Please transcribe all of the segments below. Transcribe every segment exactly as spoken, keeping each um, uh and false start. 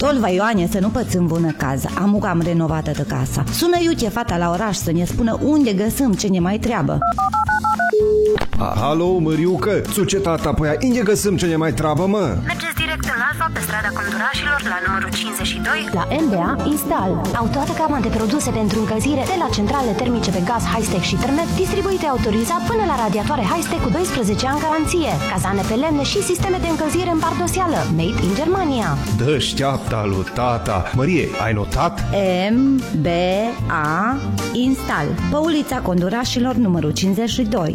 Tolva Ioane să nu păți în bună cază. Amu că am renovată de casa. Sună iuche fata la oraș să ne spună unde găsim ce ne mai treabă. Alo, Măriucă, sucetata, păi unde găsim ce ne mai treabă, mă? Mergeți direct în Alfa pe strada Condurașilor la numărul cincizeci și doi. La N B A Instal. Au toată gama de produse pentru încălzire, de la centrale termice pe gaz Hightech și Thermet, distribuite autorizat, până la radiatoare Hightech cu doisprezece ani garanție, cazane pe lemne și sisteme de încălzire în pardoseală, made in Germania. Dă șteapta lui tata. Mărie, ai notat? M B A Instal, pe ulița Condurașilor numărul cincizeci și doi.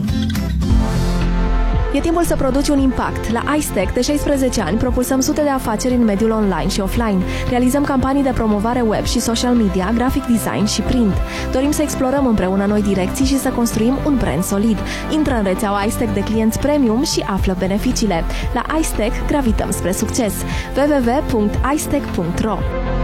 E timpul să produci un impact. La iStack, de șaisprezece ani, propulsăm sute de afaceri în mediul online și offline. Realizăm campanii de promovare web și social media, graphic design și print. Dorim să explorăm împreună noi direcții și să construim un brand solid. Intră în rețeaua iStack de clienți premium și află beneficiile. La iStack gravităm spre succes. w w w punct i stack punct r o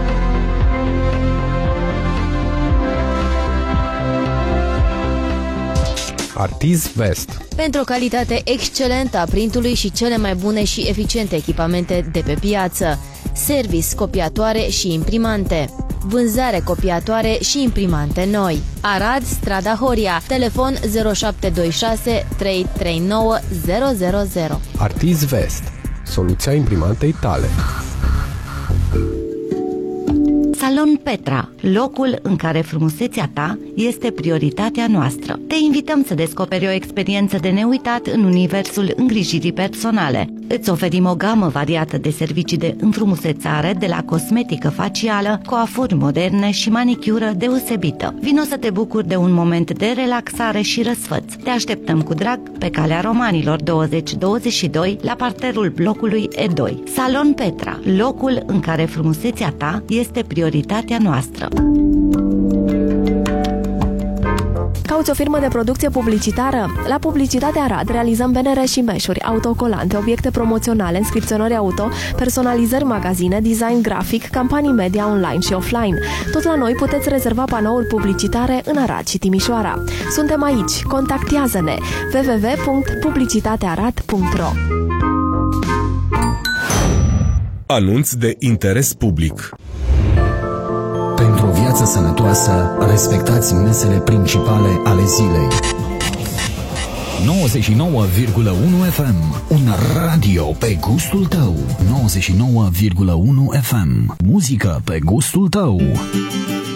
Artiz Vest. Pentru o calitate excelentă a printului și cele mai bune și eficiente echipamente de pe piață. Service, copiatoare și imprimante. Vânzare, copiatoare și imprimante noi. Arad, strada Horia. Telefon zero șapte doi șase trei trei nouă zero zero zero. Artiz Vest. Soluția imprimantei tale. Salon Petra, locul în care frumusețea ta este prioritatea noastră. Te invităm să descoperi o experiență de neuitat în universul îngrijirii personale. Îți oferim o gamă variată de servicii de înfrumusețare, de la cosmetică facială, coafuri moderne și manicură deosebită. Vino să te bucuri de un moment de relaxare și răsfăț. Te așteptăm cu drag pe Calea Romanilor douăzeci douăzeci și doi, la parterul blocului E doi. Salon Petra, locul în care frumusețea ta este prioritatea noastră. Cauți o firmă de producție publicitară? La Publicitatea Arad realizăm bannere și meșuri, autocolante, obiecte promoționale, inscripționări auto, personalizări magazine, design grafic, campanii media online și offline. Tot la noi puteți rezerva panouri publicitare în Arad și Timișoara. Suntem aici. Contactează-ne w w w punct publicitatearad punct r o. Anunț de interes public. Pentru o viață sănătoasă, respectați mesele principale ale zilei. nouăzeci și nouă virgulă unu F M, un radio pe gustul tău. nouăzeci și nouă virgulă unu F M, muzică pe gustul tău.